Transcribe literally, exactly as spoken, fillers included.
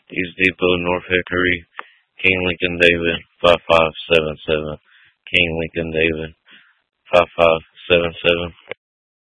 East Depot, North Hickory, King Lincoln David, five five seven seven. King Lincoln David, five five seven seven.